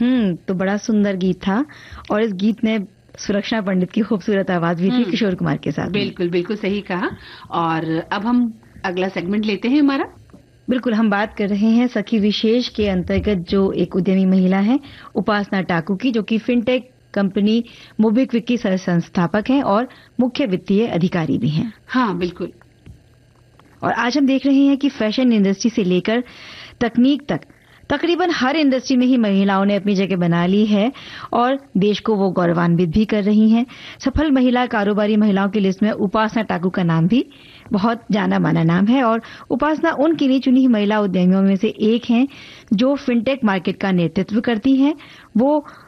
तो बड़ा सुंदर गीत था और इस गीत में सुरक्षा पंडित की खूबसूरत आवाज भी थी किशोर कुमार के साथ। बिल्कुल बिल्कुल सही कहा। और अब हम अगला सेगमेंट लेते हैं हमारा। बिल्कुल, हम बात कर रहे हैं सखी विशेष के अंतर्गत जो एक उद्यमी महिला है उपासना टाकू की, जो कि फिनटेक कंपनी मोबिक्विक की सह संस्थापक हैं और मुख्य वित्तीय अधिकारी भी हैं। हाँ बिल्कुल। और आज हम देख रहे हैं कि फैशन इंडस्ट्री से लेकर तकनीक तक तकरीबन हर इंडस्ट्री में ही महिलाओं ने अपनी जगह बना ली है और देश को वो गौरवान्वित भी कर रही हैं। सफल महिला कारोबारी महिलाओं की लिस्ट में उपासना टाकू का नाम भी बहुत जाना माना नाम है और उपासना उन गिनी चुनी महिला उद्यमियों में से एक हैं जो फिनटेक मार्केट का नेतृत्व करती हैं। वो